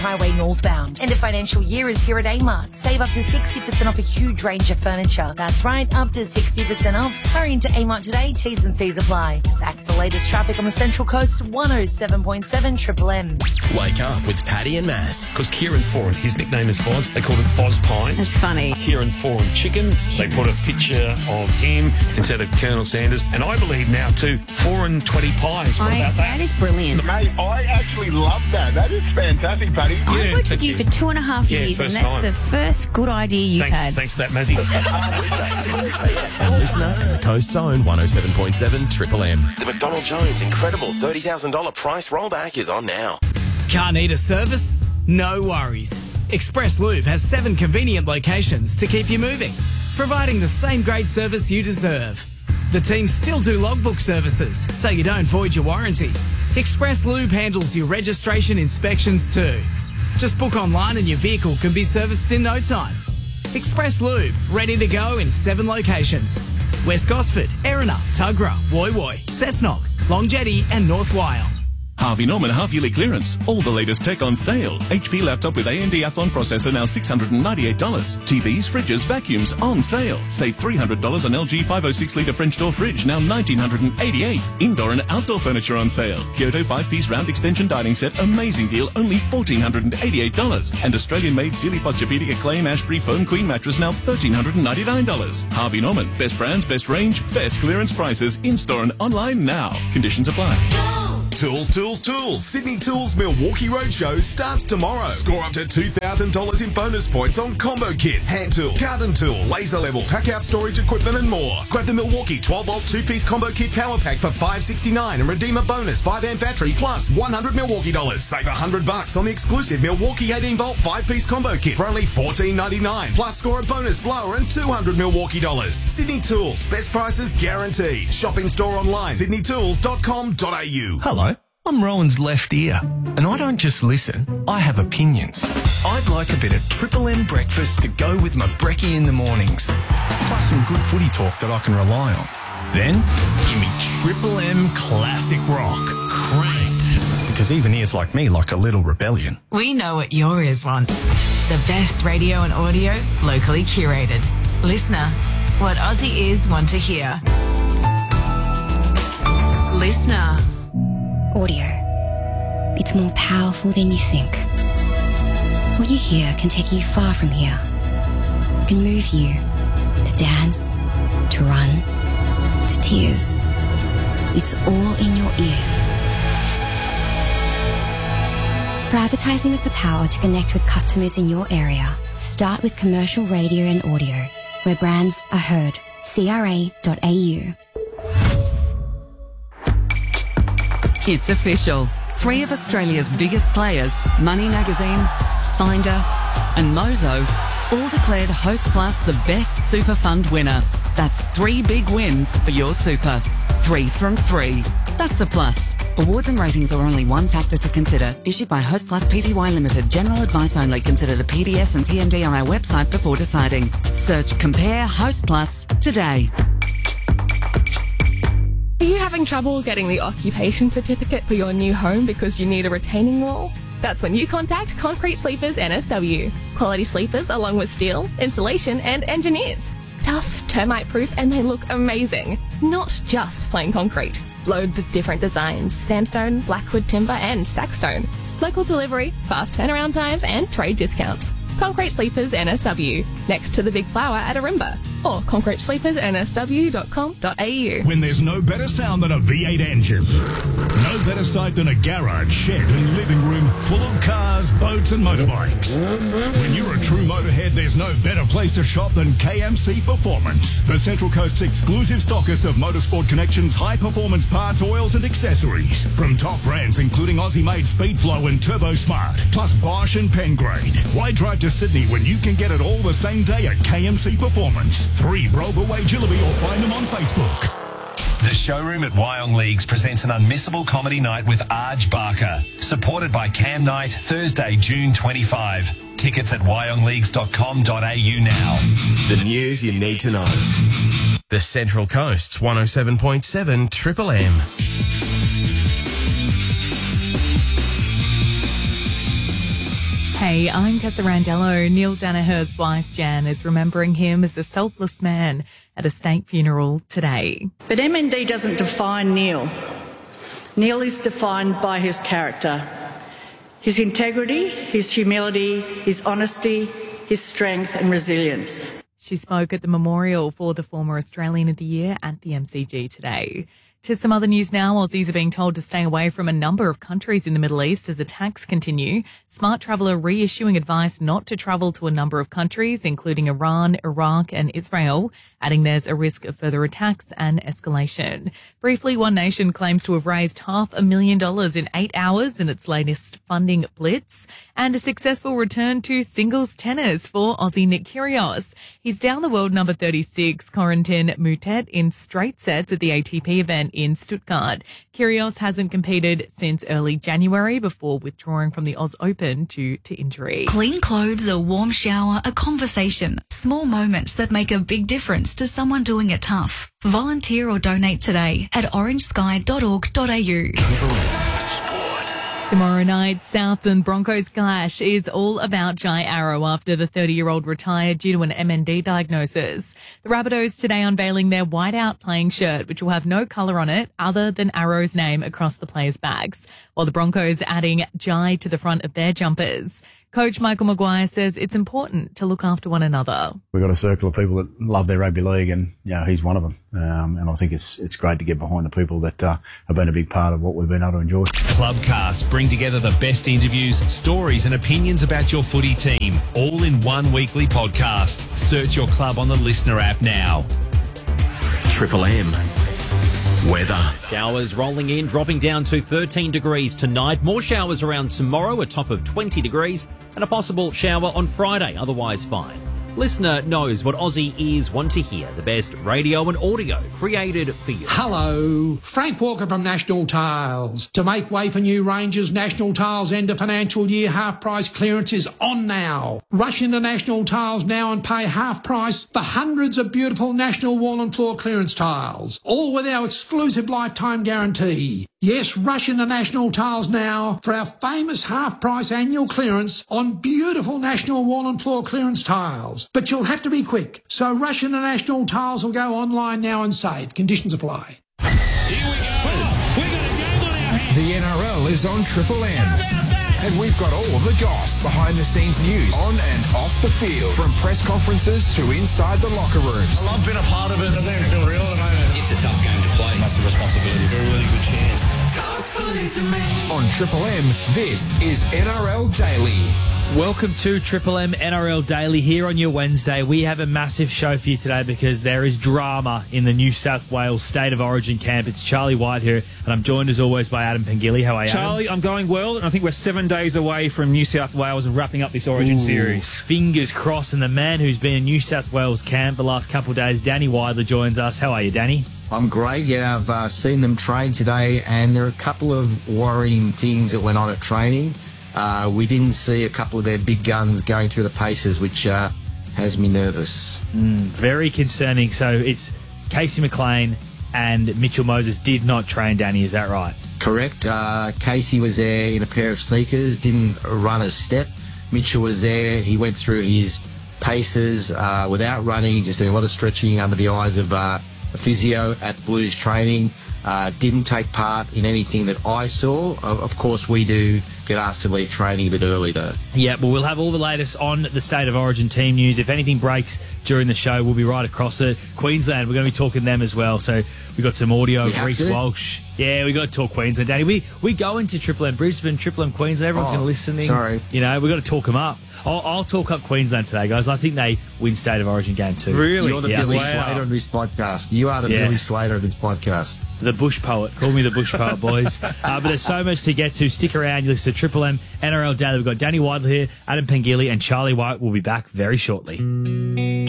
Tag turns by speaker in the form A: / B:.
A: Highway northbound. End of financial year is here at Amart. Save up to 60% off a huge range of furniture. That's right, up to 60% off. Hurry into Amart today. T's and C's apply. That's the latest traffic on the Central Coast. 107.7 Triple M.
B: Wake up with Paddy and Maz.
C: Because Kieran Foran, his nickname is Foz. They called it Foz Pine.
D: That's funny.
C: Kieran Foran Chicken. They put a picture of him instead of Colonel Sanders. And I believe now too, Foran 20 pies. What about that?
D: That is brilliant.
E: Mate, I actually love that. That is fantastic, Paddy.
D: I've worked with you for 2.5 years, and that's the first good idea you've had.
C: Thanks for that, Mazzy.
B: And listener in the Coast's own 107.7 Triple M. The McDonald Jones incredible $30,000 price rollback is on now.
F: Can't need a service? No worries. Express Lube has 7 convenient locations to keep you moving, providing the same great service you deserve. The team still do logbook services, so you don't void your warranty. Express Lube handles your registration inspections too. Just book online and your vehicle can be serviced in no time. Express Lube, ready to go in 7 locations. West Gosford, Erina, Tuggerah, Woy Woy, Cessnock, Long Jetty and North Wyong.
G: Harvey Norman half-yearly clearance. All the latest tech on sale. HP laptop with AMD Athlon processor now $698. TVs, fridges, vacuums on sale. Save $300 on LG 506-litre French door fridge, now $1,988. Indoor and outdoor furniture on sale. Kyoto 5-piece round extension dining set, amazing deal, only $1,488. And Australian-made Sealy Posturepedic Acclaim Ashbury Foam Queen mattress, now $1,399. Harvey Norman, best brands, best range, best clearance prices, in-store and online now. Conditions apply.
H: Tools, tools, tools. Sydney Tools Milwaukee Roadshow starts tomorrow. Score up to $2,000 in bonus points on combo kits, hand tools, garden tools, laser levels, hack-out storage equipment and more. Grab the Milwaukee 12-volt 2-piece combo kit power pack for $569 and redeem a bonus 5-amp battery plus $100 Milwaukee dollars. Save $100 on the exclusive Milwaukee 18-volt 5-piece combo kit for only $14.99. Plus score a bonus blower and $200 Milwaukee dollars. Sydney Tools, best prices guaranteed. Shop in store online, sydneytools.com.au.
I: Hello, I'm Rowan's left ear, and I don't just listen, I have opinions. I'd like a bit of Triple M breakfast to go with my brekkie in the mornings, plus some good footy talk that I can rely on. Then, give me Triple M Classic Rock, cranked, because even ears like me like a little rebellion.
J: We know what your ears want. The best radio and audio, locally curated. Listener, what Aussie ears want to hear. Listener.
K: Audio. It's more powerful than you think. What you hear can take you far from here. Can move you to dance, to run, to tears. It's all in your ears. For advertising with the power to connect with customers in your area, start with commercial radio and audio, where brands are heard. CRA.au.
L: It's official. 3 of Australia's biggest players, Money Magazine, Finder and Mozo, all declared Hostplus the best super fund winner. That's 3 big wins for your super. 3 from 3. That's a plus. Awards and ratings are only one factor to consider. Issued by Hostplus Pty Limited. General advice only. Consider the PDS and TMD on our website before deciding. Search Compare Hostplus today.
M: Are you having trouble getting the occupation certificate for your new home because you need a retaining wall? That's when you contact Concrete Sleepers NSW. Quality sleepers along with steel, insulation and engineers. Tough, termite-proof and they look amazing. Not just plain concrete. Loads of different designs, sandstone, blackwood timber and stackstone. Local delivery, fast turnaround times and trade discounts. Concrete Sleepers NSW, next to the Big Flower at Arimba, or concretesleepersnsw.com.au.
N: When there's no better sound than a V8 engine, no better sight than a garage, shed and living room full of cars, boats and motorbikes. When you're a true motorhead, there's no better place to shop than KMC Performance, the Central Coast's exclusive stockist of Motorsport Connection's high-performance parts, oils and accessories. From top brands including Aussie-made Speedflow and Turbo Smart, plus Bosch and Pengrade. Why drive to Sydney when you can get it all the same day at KMC Performance? 3 Brober Way Jillaby or find them on Facebook.
O: The showroom at Wyong Leagues presents an unmissable comedy night with Arj Barker, supported by Cam Night, Thursday, June 25. Tickets at wyongleagues.com.au now.
B: The news you need to know. The Central Coast's 107.7 Triple M.
P: Hey, I'm Tessa Randello. Neil Danaher's wife, Jan, is remembering him as a selfless man at a state funeral today.
Q: But MND doesn't define Neil. Neil is defined by his character, his integrity, his humility, his honesty, his strength and resilience.
P: She spoke at the memorial for the former Australian of the Year at the MCG today. To some other news now. Aussies are being told to stay away from a number of countries in the Middle East as attacks continue. Smart Traveller reissuing advice not to travel to a number of countries, including Iran, Iraq and Israel, adding there's a risk of further attacks and escalation. Briefly, One Nation claims to have raised $500,000 in 8 hours in its latest funding blitz, and a successful return to singles tennis for Aussie Nick Kyrgios. He's down the world number 36, Corentin Moutet, in straight sets at the ATP event in Stuttgart. Kyrgios hasn't competed since early January before withdrawing from the Oz Open due to injury.
R: Clean clothes, a warm shower, a conversation. Small moments that make a big difference to someone doing it tough. Volunteer or donate today at orangesky.org.au.
P: Tomorrow night, Souths and Broncos clash is all about Jai Arrow after the 30-year-old retired due to an MND diagnosis. The Rabbitohs today unveiling their whiteout playing shirt, which will have no colour on it other than Arrow's name across the players' bags, while the Broncos adding Jai to the front of their jumpers. Coach Michael Maguire says it's important to look after one another.
S: We've got a circle of people that love their rugby league, and he's one of them. And I think it's great to get behind the people that have been a big part of what we've been able to enjoy.
O: Clubcast bring together the best interviews, stories and opinions about your footy team, all in one weekly podcast. Search your club on the Listener app now.
B: Triple M. Weather.
T: Showers rolling in, dropping down to 13 degrees tonight. More showers around tomorrow, a top of 20 degrees, and a possible shower on Friday, otherwise fine. Listener knows what Aussie ears want to hear. The best radio and audio created for you.
U: Hello, Frank Walker from National Tiles. To make way for new ranges, National Tiles end of financial year half price clearance is on now. Rush into National Tiles now and pay half price for hundreds of beautiful National wall and floor clearance tiles, all with our exclusive lifetime guarantee. Yes, rush into National Tiles now for our famous half-price annual clearance on beautiful National wall and floor clearance tiles. But you'll have to be quick, so rush into National Tiles or go online now and save. Conditions apply.
N: Here we go. We've got a game on our hands. The NRL is on Triple M. And we've got all of the goss, behind-the-scenes news, on and off the field, from press conferences to inside the locker rooms.
V: I love being a part of it. I think it's real at the moment. It's a tough game to play. Massive responsibility. A really good chance.
N: On Triple M, this is NRL Daily.
W: Welcome to Triple M NRL Daily here on your Wednesday. We have a massive show for you today because there is drama in the New South Wales State of Origin camp. It's Charlie White here, and I'm joined as always by Adam Pengilly. How are you,
X: Charlie? I'm going well, and I think we're 7 days away from New South Wales and wrapping up this Origin series.
W: Fingers crossed, and the man who's been in New South Wales camp the last couple of days, Danny Widler, joins us. How are you, Danny?
Y: I'm great. Yeah, I've seen them train today, and there are a couple of worrying things that went on at training. We didn't see a couple of their big guns going through the paces, which has me nervous.
W: Very concerning. So it's Casey McLean and Mitchell Moses did not train, Danny, is that right?
Y: Correct. Casey was there in a pair of sneakers, didn't run a step. Mitchell was there. He went through his paces without running, just doing a lot of stretching under the eyes of a physio at Blues training. Didn't take part in anything that I saw. Of course, we do get asked to leave training a bit early, though.
W: Yeah, well, we'll have all the latest on the State of Origin team news. If anything breaks during the show, we'll be right across it. Queensland, we're going to be talking them as well. So we've got some audio of Reece Walsh. Yeah, we got to talk Queensland, Danny. We go into Triple M Brisbane, Triple M Queensland. Everyone's going to listen.
Y: Sorry.
W: You know, we've got to talk them up. I'll talk up Queensland today, guys. I think they win State of Origin game 2. Really?
Y: You're the Billy Slater of this podcast. You are the Billy Slater of this podcast.
W: The bush poet. Call me the bush poet, boys. But there's so much to get to. Stick around. You listen to Triple M NRL Daily. We've got Danny Widler here, Adam Pengilly, and Charlie White will be back very shortly.